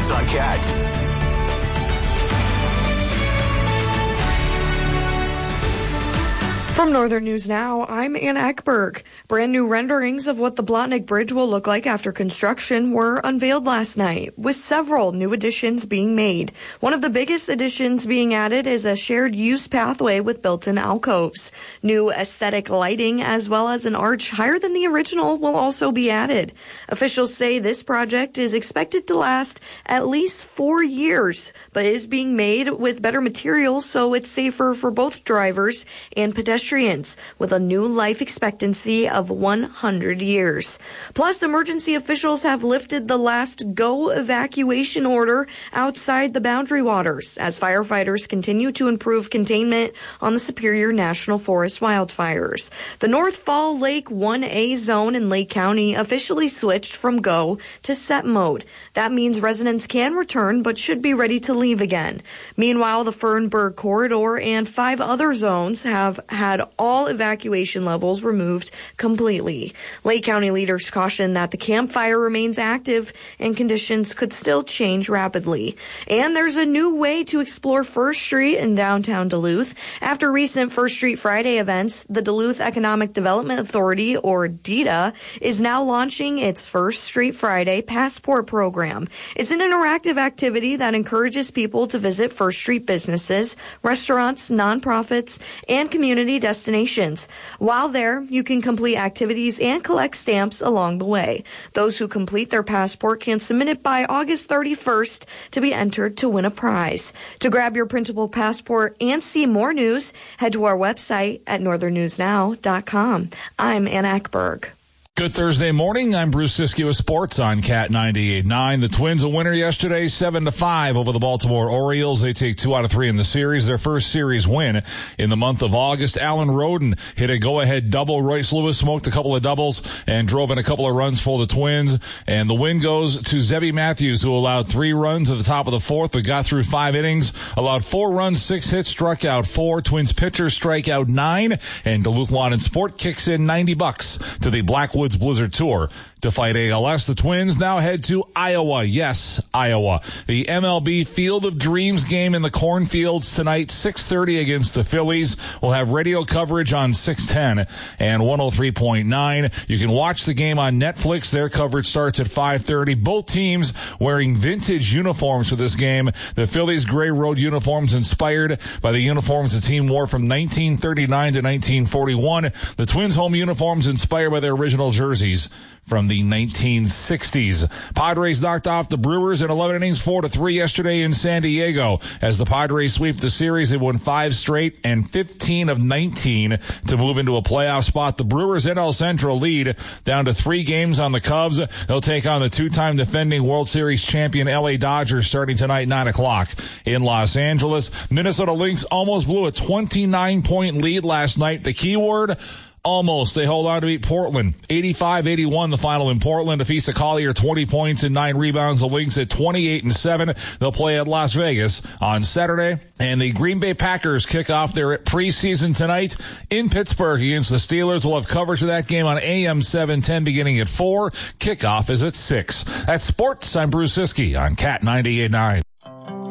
Sports on Cat. From Northern News Now, I'm Anna Ekberg. Brand new renderings of what the Blotnick Bridge will look like after construction were unveiled last night, with several new additions being made. One of the biggest additions being added is a shared use pathway with built-in alcoves. New aesthetic lighting as well as an arch higher than the original will also be added. Officials say this project is expected to last at least 4 years, but is being made with better materials so it's safer for both drivers and pedestrians, with a new life expectancy of 100 years. Plus, emergency officials have lifted the last GO evacuation order outside the Boundary Waters as firefighters continue to improve containment on the Superior National Forest wildfires. The North Fall Lake 1A zone in Lake County officially switched from GO to set mode. That means residents can return but should be ready to leave again. Meanwhile, the Fernburg Corridor and 5 other zones have had all evacuation levels removed completely. Lake County leaders caution that the campfire remains active and conditions could still change rapidly. And there's a new way to explore First Street in downtown Duluth. After recent First Street Friday events, the Duluth Economic Development Authority, or DEDA, is now launching its First Street Friday Passport program. It's an interactive activity that encourages people to visit First Street businesses, restaurants, nonprofits, and community destinations. While there, you can complete activities and collect stamps along the way. Those who complete their passport can submit it by August 31st to be entered to win a prize. To grab your printable passport and see more news, head to our website at northernnewsnow.com. I'm Anna Ekberg. Good Thursday morning. I'm Bruce Siskey with Sports on Cat 98.9. The Twins a winner yesterday, 7-5 over the Baltimore Orioles. They take 2 out of 3 in the series, their first series win in the month of August. Alan Roden hit a go-ahead double. Royce Lewis smoked a couple of doubles and drove in a couple of runs for the Twins. And the win goes to Zebby Matthews, who allowed 3 runs at the top of the 4th, but got through 5 innings, allowed 4 runs, 6 hits, struck out 4. Twins pitchers strike out 9, and Duluth Lawn and Sport kicks in $90 to the Blackwoods Blizzard Tour to fight ALS. The Twins now head to Iowa. Yes, Iowa. The MLB Field of Dreams game in the cornfields tonight, 6:30 against the Phillies. We'll have radio coverage on 610 and 103.9. You can watch the game on Netflix. Their coverage starts at 5:30. Both teams wearing vintage uniforms for this game. The Phillies gray road uniforms inspired by the uniforms the team wore from 1939 to 1941. The Twins home uniforms inspired by their original jerseys from the 1960s. Padres knocked off the Brewers in 11 innings, 4-3 yesterday in San Diego. As the Padres sweep the series, they won 5 straight and 15 of 19 to move into a playoff spot. The Brewers NL Central lead down to 3 games on the Cubs. They'll take on the 2-time defending World Series champion LA Dodgers starting tonight, 9 o'clock in Los Angeles. Minnesota Lynx almost blew a 29-point lead last night. The key word, almost. They hold on to beat Portland. 85-81 the final in Portland. Afisa Collier, 20 points and 9 rebounds. The Lynx at 28-7. They'll play at Las Vegas on Saturday. And the Green Bay Packers kick off their preseason tonight in Pittsburgh against the Steelers. We'll have coverage of that game on AM 710 beginning at 4. Kickoff is at 6. That's sports. I'm Bruce Siskey on Cat 98.9.